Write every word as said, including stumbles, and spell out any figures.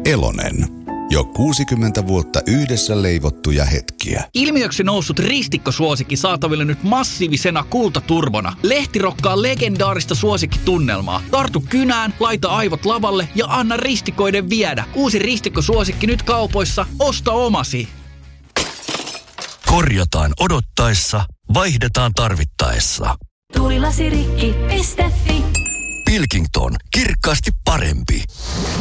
Elonen. Jo kuusikymmentä vuotta yhdessä leivottuja hetkiä. Ilmiöksi noussut ristikkosuosikki saataville nyt massiivisena kultaturbona. Lehti rokkaa legendaarista suosikkitunnelmaa. Tartu kynään, laita aivot lavalle ja anna ristikoiden viedä. Uusi ristikkosuosikki nyt kaupoissa. Osta omasi. Korjataan odottaessa, vaihdetaan tarvittaessa. Tuulilasirikki piste fi. Pilkington, kirkkaasti parempi.